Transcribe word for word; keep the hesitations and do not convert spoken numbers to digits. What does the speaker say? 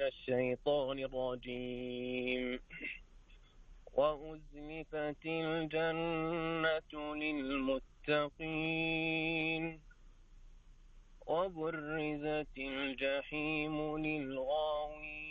الشيطان الرجيم. وأزلفت الجنة للمتقين وبرزت الجحيم للغاوين